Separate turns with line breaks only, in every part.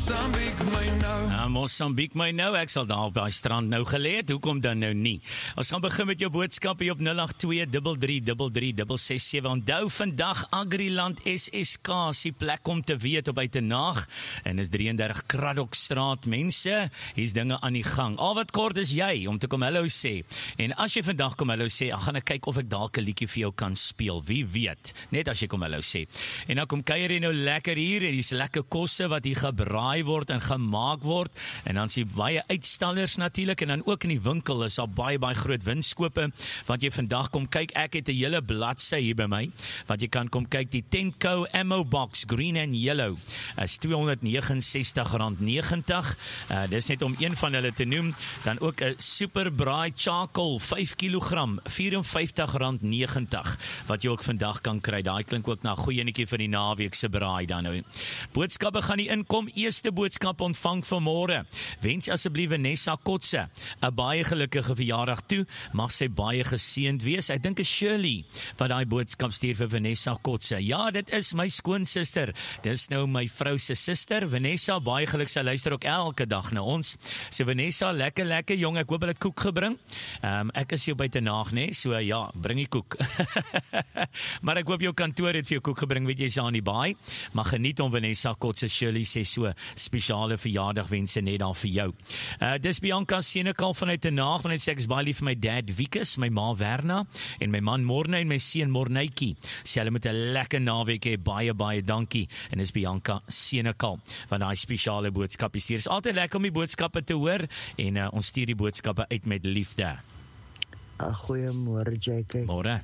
Mosambiek my nou, ek sal daar op die strand nou geleed, hoekom dan nou nie? Ons gaan begin met jou boodskap hier op 082-33-36667. Onthou vandag Agriland SSK, die plek om te weet op Uitenaag, en is 33 Kraddockstraat. Mense, hier's dinge aan die gang. Al wat kort is jy, om te kom hallo sê, en as jy vandag kom hallo sê, gaan ek kyk of ek dalk 'n liedjie vir jou kan speel, wie weet, net as jy kom hallo sê. En dan kom kuier jy nou lekker hier, en dis lekker kosse wat hier gebraai word en gemaak word, en dan sien baie uitstallers natuurlik, en dan ook in die winkel is daar baie groot winskope, wat jy vandag kom kyk. Ek het 'n hele bladsy hier by my, wat jy kan kom kyk. Die Tenco Ammo Box, green and yellow, is R269.90, dis net om een van hulle te noem. Dan ook 'n Super Braai Charcoal, 5 kg, R54.90, wat jy ook vandag kan kry. Daai klink ook na 'n goeie netjie vir die naweek se braai dan nou. Boodskappe gaan nie inkom, eerste boodskap ontvang vanmôre. Wens asseblief Vanessa Kotse 'n baie gelukkige verjaardag toe, mag sy baie geseënd wees. Ek dink is Shirley wat daai boodskap stuur vir Vanessa Kotse. Ja, dit is my skoonsister, dis nou my vrou se suster. Vanessa, baie geluk, sy luister ook elke dag na ons. So Vanessa, lekker jong, ek hoop hulle het koek gebring. Ek is jou buitenaag, né? So ja, bring die koek. Maar ek hoop jou kantoor het vir jou koek gebring, weet jy, is aan die baai. Maar geniet om Vanessa Kotse. Shirley sê so spesiale verjaardagwense net daar vir jou. Dis Bianca Senekal vanuit Uitenaag, want hy sê ek is baie lief vir my dad Wikus, my ma Werna, en my man Morne en my seun Morneytjie. Sê hulle met 'n lekker naweek hê, baie dankie. En dis Bianca Senekal van daai spesiale boodskappe stuur. Is altyd lekker om die boodskappe te hoor, en ons stuur die boodskappe uit met liefde.
Goeiemôre JK.
Môre.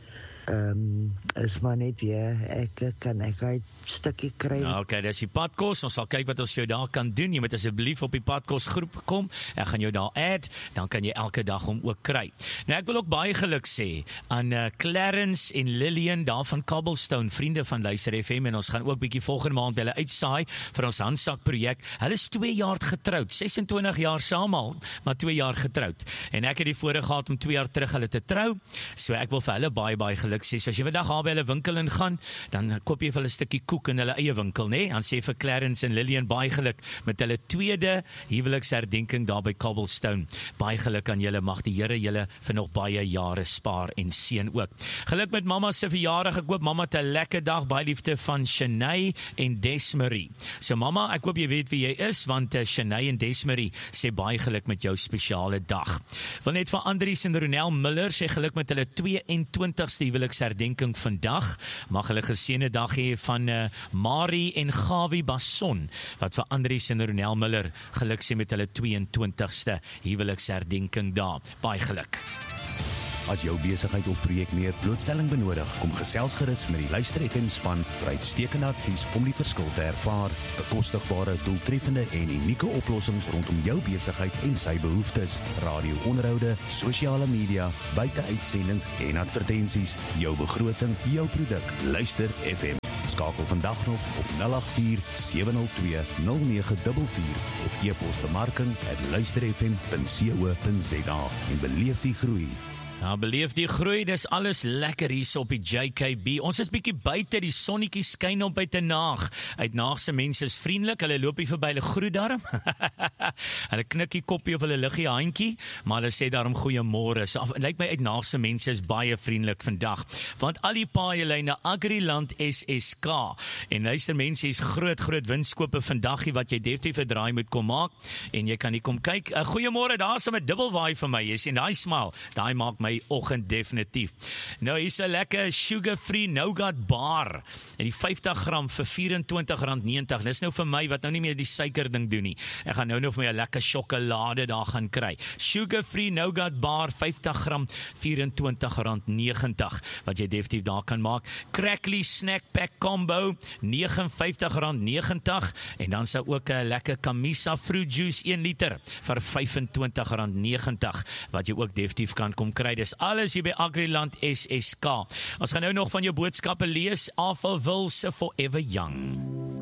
Is maar net weer, kan ek 'n stukkie kry?
Okay, dis die padkos, ons sal kyk wat ons vir jou daar kan doen. Jy moet asseblief op die padkos groep kom, ek gaan jou daar add, dan kan jy elke dag hom ook kry. Nou ek wil ook baie geluk sê aan Clarence en Lillian daar van Cobblestone, vriende van Luister FM, en ons gaan ook bietjie volgende maand by hulle uitsaai vir ons handsak projek. Hulle is 2 jaar getroud, 26 jaar saam al, maar 2 jaar getroud. En ek het die voorreg gehad om 2 jaar terug hulle te trou, so ek wil vir hulle baie geluk sê. So as jy vandag daar by hulle winkel ingaan, dan koop jy vir hulle 'n stukkie koek in hulle eie winkel, né? Dan sê vir Clarence en Lillian baie geluk met hulle tweede huweliksherdenking daar by Cobblestone. Baie geluk aan julle, mag die Here julle vir nog baie jare spaar en seën ook. Geluk met mamma se verjaardag. Ek hoop mamma het 'n lekker dag. Baie liefde van Shanae en Desmarie. So mamma, ek hoop jy weet wie jy is, want Shanae en Desmarie sê baie geluk met jou spesiale dag. Wil net vir Andries en Ronel Miller sê geluk met hulle 22ste huweliksherdenking vandag. Mag hulle geseënde dag hê van Marie en Gawie Basson, wat vir Andries en Ronel Miller geluk sê met hulle 22ste huweliksherdenking daar. Baie geluk.
As jou besigheid of projek meer blootstelling benodig, kom gesels gerus met die Luister FM span vir uitstekende advies om die verskil te ervaar. Bekostigbare, doeltreffende en unieke oplossings rondom jou besigheid en sy behoeftes. Radio-onderhoude, sosiale media, buiteuitsendings en advertensies. Jou begroting, jou produk. Luister FM. Skakel vandag nog op 084-702-0944 of e-pos bemarking@luisterfm.co.za en beleef die groei.
Ja, beleef die groei, dis alles lekker hier op die JKB. Ons is bietjie buite, die sonnetjie skyn op Uitenaag. Uitenaagse mense is vriendelik, hulle loop hier verby, hulle groet daarom. Hulle knikkie koppie of hulle liggie handjie, maar hulle sê daarom goeiemôre. So lyk my Uitenaagse mense is baie vriendelik vandag, want al die paaie lei na Agriland SSK. En luister mense, hier's groot winskope vandag hier wat jy definitief 'n draai moet kom maak, en jy kan hier kom kyk. Goeiemôre, daar's 'n dubbelwaai vir my. Jy sien daai smile, daai maak my oggend definitief. Nou hier's 'n lekker sugar-free nougat bar, en die 50 gram vir R24.90. Dis nou vir my wat nou nie meer die suiker ding doen nie. Ek gaan nou vir my 'n lekker sjokolade daar gaan kry. Sugar-free nougat bar, 50 gram R24.90, wat jy definitief daar kan maak. Crackly snack pack combo, R59.90, en dan sou ook 'n lekker Camisa fruit juice 1 liter vir R25.90, wat jy ook definitief kan kom kry. Dis alles hier by Agriland SSK. Ons gaan nou nog van jou boodskappe lees. Avelville se Forever Young.